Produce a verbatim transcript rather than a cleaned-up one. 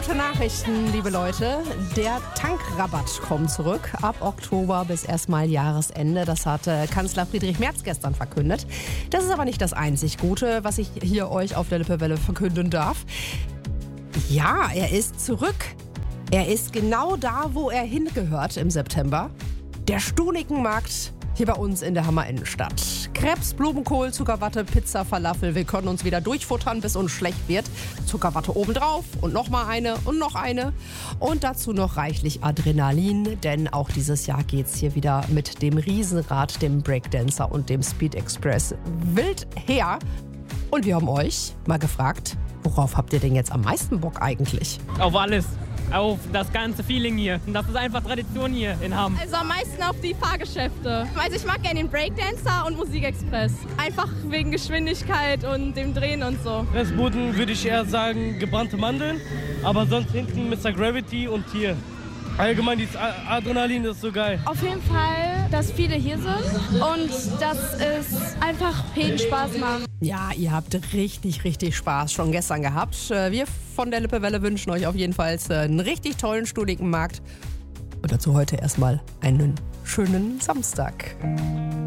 Gute Nachrichten, liebe Leute. Der Tankrabatt kommt zurück ab Oktober bis erstmal Jahresende. Das hat äh, Kanzler Friedrich Merz gestern verkündet. Das ist aber nicht das einzig Gute, was ich hier euch auf der Lippewelle verkünden darf. Ja, er ist zurück. Er ist genau da, wo er hingehört im September. Der Stunikenmarkt hier bei uns in der Hammer Innenstadt. Krebs, Blumenkohl, Zuckerwatte, Pizza, Falafel. Wir können uns wieder durchfuttern, bis uns schlecht wird. Zuckerwatte obendrauf und noch mal eine und noch eine. Und dazu noch reichlich Adrenalin, denn auch dieses Jahr geht's hier wieder mit dem Riesenrad, dem Breakdancer und dem Speed Express wild her. Und wir haben euch mal gefragt, worauf habt ihr denn jetzt am meisten Bock eigentlich? Auf alles. Auf das ganze Feeling hier. Und das ist einfach Tradition hier in Hamm. Also am meisten auf die Fahrgeschäfte. Also ich mag gerne den Breakdancer und Musikexpress. Einfach wegen Geschwindigkeit und dem Drehen und so. Restboden würde ich eher sagen gebrannte Mandeln, aber sonst hinten Mister Gravity und hier. Allgemein dieses Adrenalin ist so geil. Auf jeden Fall, dass viele hier sind und dass es einfach jeden Spaß macht. Ja, ihr habt richtig, richtig Spaß schon gestern gehabt. Wir von der Lippewelle wünschen euch auf jeden Fall einen richtig tollen Stunikenmarkt. Und dazu heute erstmal einen schönen Samstag.